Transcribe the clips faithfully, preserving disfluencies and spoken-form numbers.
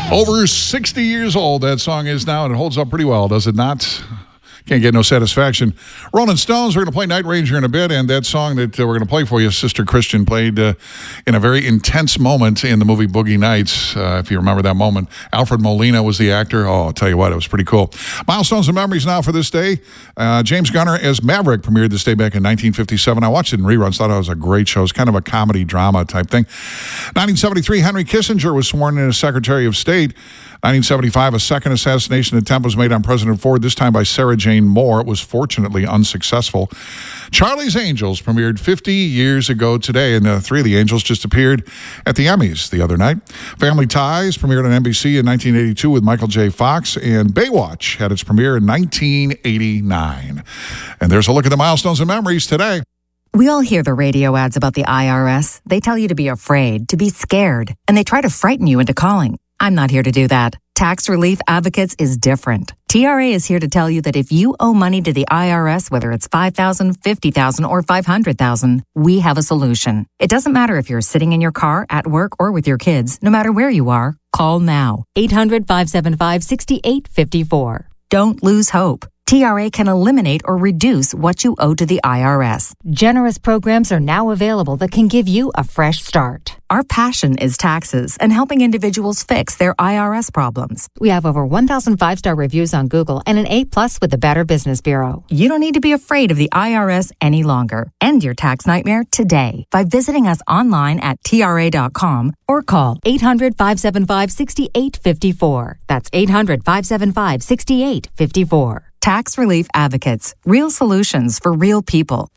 Over sixty years old, that song is now, and it holds up pretty well, does it not? Can't get no satisfaction. Rolling Stones, we're going to play Night Ranger in a bit, and that song that uh, we're going to play for you, Sister Christian, played uh, in a very intense moment in the movie Boogie Nights, uh, if you remember that moment. Alfred Molina was the actor. Oh, I'll tell you what, it was pretty cool. Milestones and memories now for this day. Uh, James Gunner as Maverick premiered this day back in nineteen fifty-seven. I watched it in reruns, thought it was a great show. It's kind of a comedy drama type thing. nineteen seventy-three, Henry Kissinger was sworn in as Secretary of State. nineteen seventy-five, a second assassination attempt was made on President Ford, this time by Sarah Jane Moore. It was fortunately unsuccessful. Charlie's Angels premiered fifty years ago today, and uh, three of the Angels just appeared at the Emmys the other night. Family Ties premiered on N B C in nineteen eighty-two with Michael J. Fox, and Baywatch had its premiere in nineteen eighty-nine. And there's a look at the milestones and memories today. We all hear the radio ads about the I R S. They tell you to be afraid, to be scared, and they try to frighten you into calling. I'm not here to do that. Tax Relief Advocates is different. T R A is here to tell you that if you owe money to the I R S, whether it's five thousand dollars, fifty thousand dollars, or five hundred thousand dollars, we have a solution. It doesn't matter if you're sitting in your car, at work, or with your kids. No matter where you are, call now. eight hundred, five seven five, six eight five four. Don't lose hope. T R A can eliminate or reduce what you owe to the I R S. Generous programs are now available that can give you a fresh start. Our passion is taxes and helping individuals fix their I R S problems. We have over one thousand five-star reviews on Google and an A plus with the Better Business Bureau. You don't need to be afraid of the I R S any longer. End your tax nightmare today by visiting us online at T R A dot com or call eight hundred, five seven five, six eight five four. That's eight hundred, five seven five, six eight five four. Tax Relief Advocates. Real solutions for real people.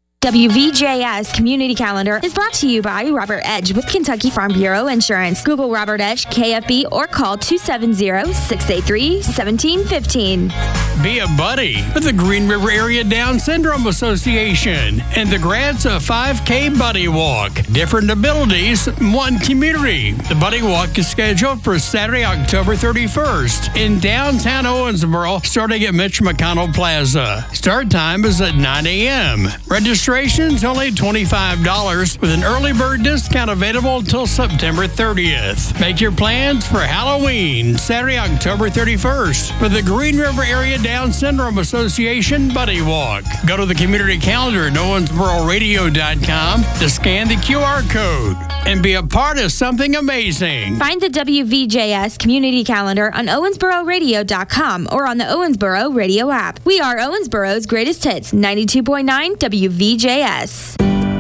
W V J S Community Calendar is brought to you by Robert Edge with Kentucky Farm Bureau Insurance. Google Robert Edge, K F B, or call two seven zero, six eight three, one seven one five. Be a buddy with the Green River Area Down Syndrome Association and the Grants of five K Buddy Walk. Different abilities, one community. The Buddy Walk is scheduled for Saturday, October thirty-first in downtown Owensboro, starting at Mitch McConnell Plaza. Start time is at nine a.m. Registration Registration's only twenty-five dollars with an early bird discount available until September thirtieth. Make your plans for Halloween, Saturday, October thirty-first, for the Green River Area Down Syndrome Association Buddy Walk. Go to the community calendar at owensboro radio dot com to scan the Q R code and be a part of something amazing. Find the W V J S Community Calendar on owensboro radio dot com or on the Owensboro Radio app. We are Owensboro's greatest hits, ninety-two point nine W V J S.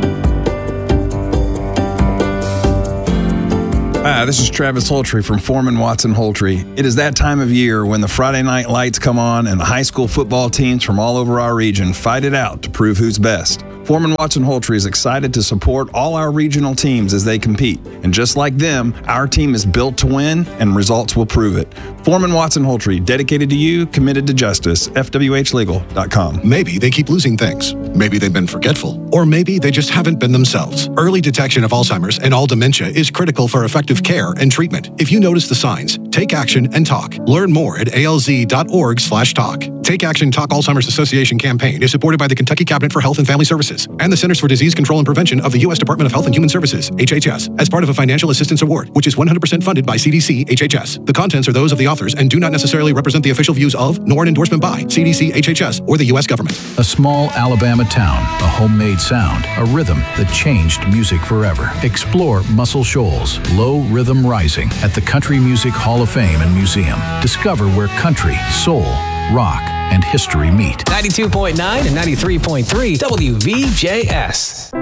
Hi, this is Travis Holtry from Foreman Watson Holtry. It is that time of year when the Friday night lights come on and the high school football teams from all over our region fight it out to prove who's best. Foreman Watson Holtry is excited to support all our regional teams as they compete. And just like them, our team is built to win, and results will prove it. Foreman Watson Holtry, dedicated to you, committed to justice. F W H legal dot com. Maybe they keep losing things. Maybe they've been forgetful. Or maybe they just haven't been themselves. Early detection of Alzheimer's and all dementia is critical for effective care and treatment. If you notice the signs, take action and talk. Learn more at A L Z dot org slash talk. Take Action Talk Alzheimer's Association campaign is supported by the Kentucky Cabinet for Health and Family Services and the Centers for Disease Control and Prevention of the U S Department of Health and Human Services, H H S, as part of a financial assistance award, which is one hundred percent funded by C D C H H S. The contents are those of the authors and do not necessarily represent the official views of, nor an endorsement by, C D C H H S or the U S government. A small Alabama town, a homemade sound, a rhythm that changed music forever. Explore Muscle Shoals, Low Rhythm Rising at the Country Music Hall of Fame and Museum. Discover where country, soul, rock, and history meet. ninety-two point nine and ninety-three point three W V J S.